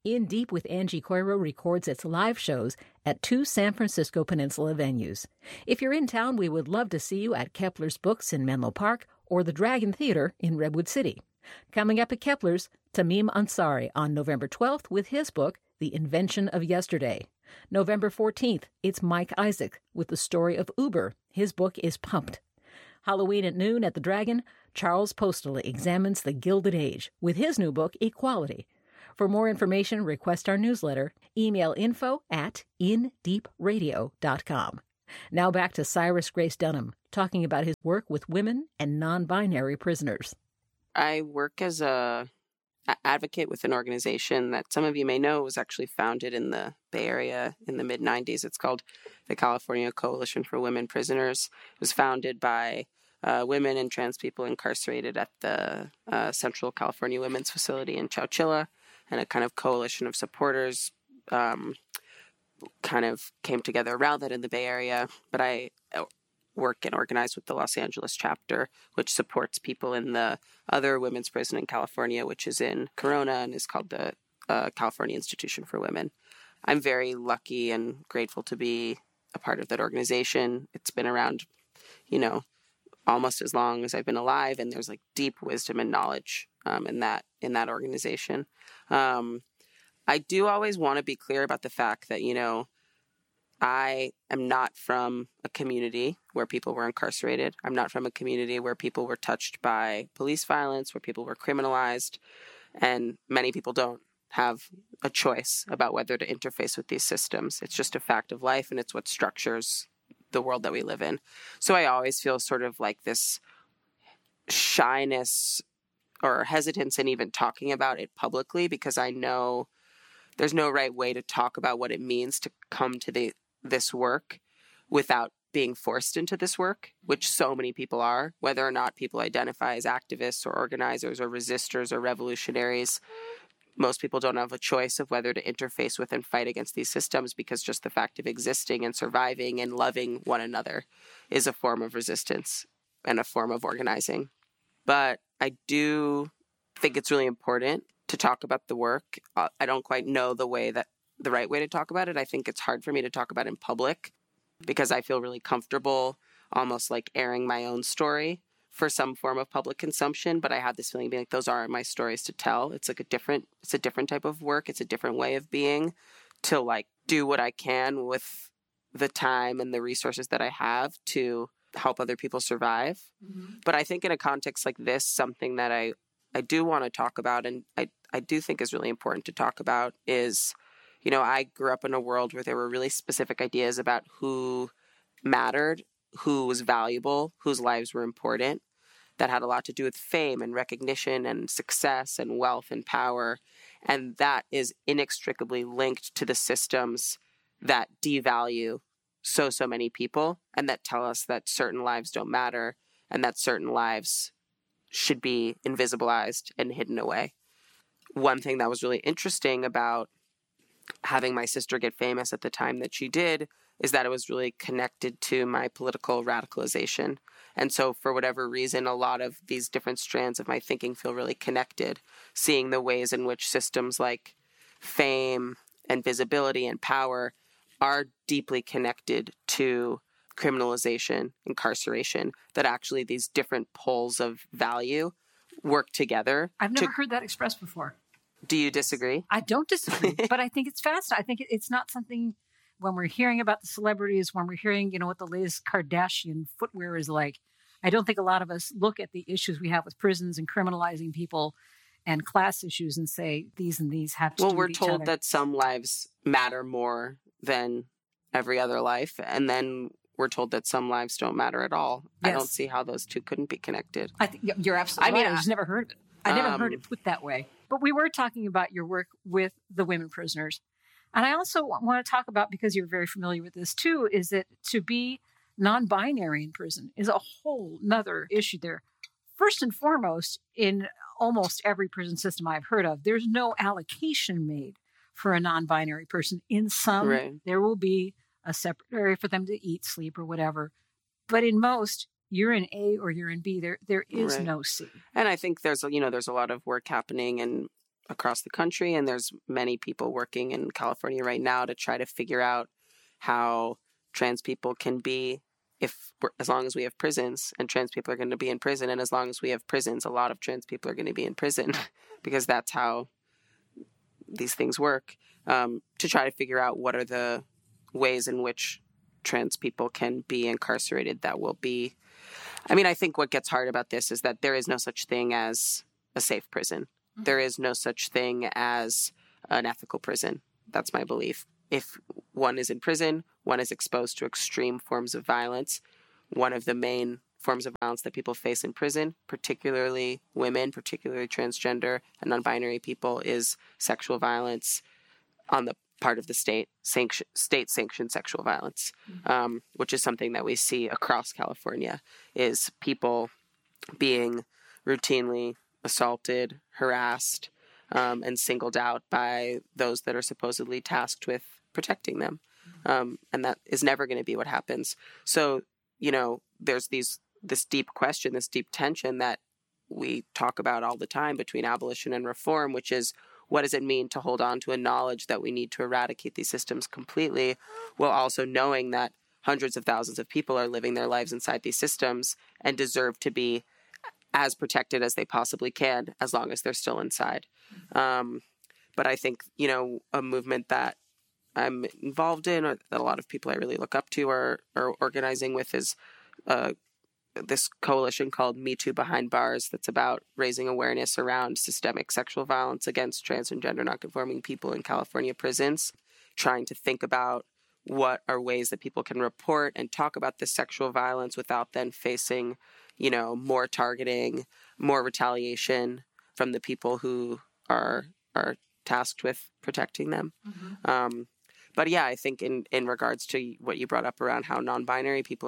In Deep with Angie Coiro records its live shows at 2 San Francisco Peninsula venues. If you're in town, we would love to see you at Kepler's Books in Menlo Park or the Dragon Theater in Redwood City. Coming up at Kepler's, Tamim Ansari on November 12th with his book, The Invention of Yesterday. November 14th, it's Mike Isaac with the story of Uber. His book is Pumped. Halloween at noon at the Dragon, Charles Postoli examines the Gilded Age with his new book, Equality. For more information, request our newsletter. Email info@indeepradio.com. Now back to Cyrus Grace Dunham, talking about his work with women and non-binary prisoners. I work as a advocate with an organization that some of you may know was actually founded in the Bay Area in the mid-90s. It's called the California Coalition for Women Prisoners. It was founded by women and trans people incarcerated at the Central California Women's Facility in Chowchilla, and a kind of coalition of supporters kind of came together around that in the Bay Area. But I work and organize with the Los Angeles chapter, which supports people in the other women's prison in California, which is in Corona and is called the California Institution for Women. I'm very lucky and grateful to be a part of that organization. It's been around, almost as long as I've been alive, and there's like deep wisdom and knowledge in that organization. I do always want to be clear about the fact that, I am not from a community where people were incarcerated. I'm not from a community where people were touched by police violence, where people were criminalized, and many people don't have a choice about whether to interface with these systems. It's just a fact of life, and it's what structures the world that we live in. So I always feel sort of like this shyness or hesitance in even talking about it publicly, because I know there's no right way to talk about what it means to come to this work without being forced into this work, which so many people are, whether or not people identify as activists or organizers or resistors or revolutionaries. Most people don't have a choice of whether to interface with and fight against these systems, because just the fact of existing and surviving and loving one another is a form of resistance and a form of organizing. But I do think it's really important to talk about the work. I don't quite know the right way to talk about it. I think it's hard for me to talk about it in public because I feel really comfortable almost like airing my own story for some form of public consumption. But I have this feeling being like, those aren't my stories to tell. It's like it's a different type of work. It's a different way of being, to like do what I can with the time and the resources that I have to help other people survive. Mm-hmm. But I think in a context like this, something that I do want to talk about, and I do think is really important to talk about, is, I grew up in a world where there were really specific ideas about who mattered, who was valuable, whose lives were important, that had a lot to do with fame and recognition and success and wealth and power. And that is inextricably linked to the systems that devalue so many people, and that tell us that certain lives don't matter and that certain lives should be invisibilized and hidden away. One thing that was really interesting about having my sister get famous at the time that she did is that it was really connected to my political radicalization. And so for whatever reason, a lot of these different strands of my thinking feel really connected, seeing the ways in which systems like fame and visibility and power are deeply connected to criminalization, incarceration, that actually these different poles of value work together. I've never heard that expressed before. Do you disagree? I don't disagree, but I think it's fascinating. I think it's not something, when we're hearing about the celebrities, when we're hearing, what the latest Kardashian footwear is like, I don't think a lot of us look at the issues we have with prisons and criminalizing people and class issues and say these and these have to do with each other. Well, we're told that some lives matter more than every other life, and then we're told that some lives don't matter at all. Yes. I don't see how those two couldn't be connected. I think you're absolutely right. I just never heard of it. I never heard it put that way. But we were talking about your work with the women prisoners. And I also want to talk about, because you're very familiar with this too, is that to be non-binary in prison is a whole nother issue there. First and foremost, in almost every prison system I've heard of, there's no allocation made for a non-binary person. In some, right, there will be a separate area for them to eat, sleep, or whatever. But in most, you're in A or you're in B. There is right. no C. And I think there's a lot of work happening, and across the country, and there's many people working in California right now to try to figure out how trans people can be, as long as we have prisons, and trans people are going to be in prison, and as long as we have prisons, a lot of trans people are going to be in prison because that's how these things work, to try to figure out what are the ways in which trans people can be incarcerated that will be. I mean, I think what gets hard about this is that there is no such thing as a safe prison. Mm-hmm. There is no such thing as an ethical prison. That's my belief. If one is in prison, one is exposed to extreme forms of violence. One of the main forms of violence that people face in prison, particularly women, particularly transgender and non-binary people, is sexual violence on the part of the state-sanctioned sexual violence, which is something that we see across California, is people being routinely assaulted, harassed, and singled out by those that are supposedly tasked with protecting them. And that is never going to be what happens. So, there's this deep question, this deep tension that we talk about all the time between abolition and reform, which is, what does it mean to hold on to a knowledge that we need to eradicate these systems completely, while also knowing that hundreds of thousands of people are living their lives inside these systems and deserve to be as protected as they possibly can, as long as they're still inside. But I think, a movement that I'm involved in, or that a lot of people I really look up to are organizing with, is this coalition called Me Too Behind Bars, that's about raising awareness around systemic sexual violence against trans and gender nonconforming people in California prisons, trying to think about what are ways that people can report and talk about this sexual violence without then facing, more targeting, more retaliation from the people who are tasked with protecting them. Mm-hmm. But yeah, I think in regards to what you brought up around how non-binary people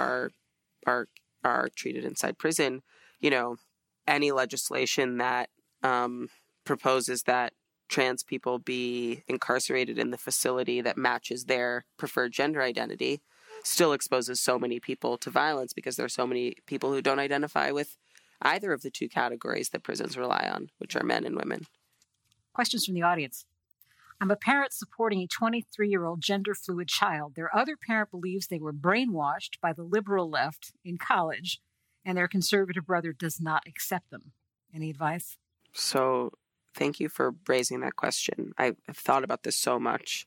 are treated inside prison, any legislation that proposes that trans people be incarcerated in the facility that matches their preferred gender identity still exposes so many people to violence, because there are so many people who don't identify with either of the two categories that prisons rely on, which are men and women. Questions from the audience. I'm a parent supporting a 23-year-old gender-fluid child. Their other parent believes they were brainwashed by the liberal left in college, and their conservative brother does not accept them. Any advice? So, thank you for raising that question. I've thought about this so much.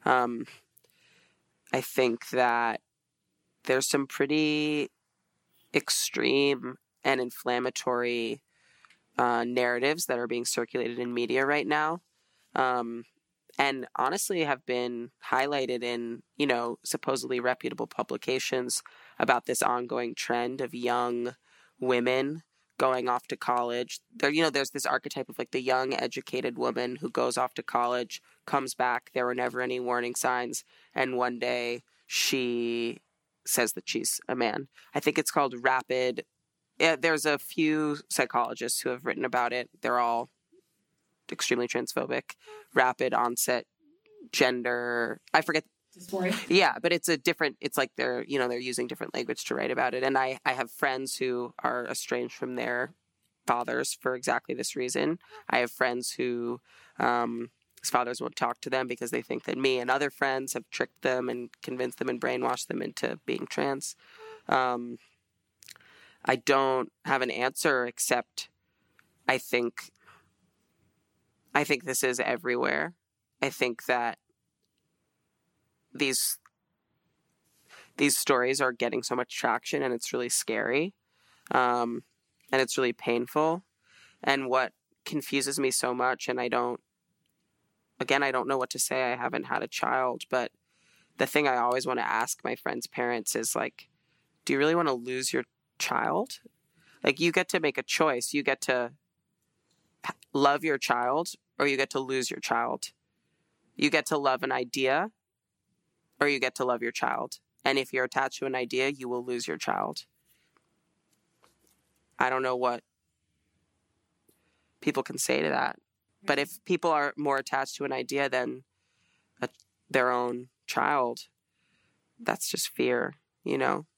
I think that there's some pretty extreme and inflammatory narratives that are being circulated in media right now. And honestly have been highlighted in, supposedly reputable publications about this ongoing trend of young women going off to college. There's this archetype of like the young educated woman who goes off to college, comes back, there were never any warning signs, and one day she says that she's a man. I think it's called rapid. There's a few psychologists who have written about it. They're all extremely transphobic. Rapid onset gender, I forget. Dysphoria. Yeah, but it's like they're using different language to write about it. And I have friends who are estranged from their fathers for exactly this reason. I have friends who his fathers won't talk to them because they think that me and other friends have tricked them and convinced them and brainwashed them into being trans. I don't have an answer, except I think this is everywhere. I think that these stories are getting so much traction, and it's really scary, and it's really painful. And what confuses me so much, and I don't know what to say. I haven't had a child, but the thing I always want to ask my friends' parents is like, do you really want to lose your child? Like, you get to make a choice. You get to love your child, or you get to lose your child. You get to love an idea, or you get to love your child. And if you're attached to an idea, you will lose your child. I don't know what people can say to that. But if people are more attached to an idea than their own child, that's just fear,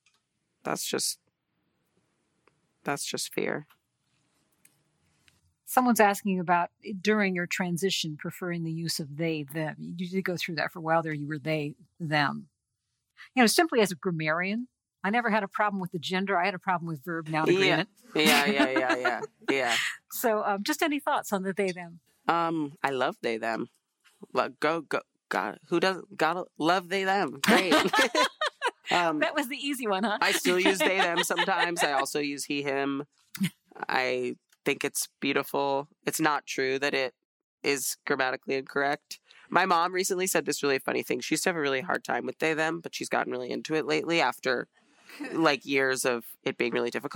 That's just fear. Someone's asking about during your transition, preferring the use of they, them. You did go through that for a while there. You were they, them. Simply as a grammarian, I never had a problem with the gender. I had a problem with verb noun agreement. Yeah. So just any thoughts on the they, them? I love they, them. Go. God, who doesn't? Gotta love they, them. Great. That was the easy one, huh? I still use they, them sometimes. I also use he, him. I think it's beautiful. It's not true that it is grammatically incorrect. My mom recently said this really funny thing. She used to have a really hard time with they, them, but she's gotten really into it lately after years of it being really difficult.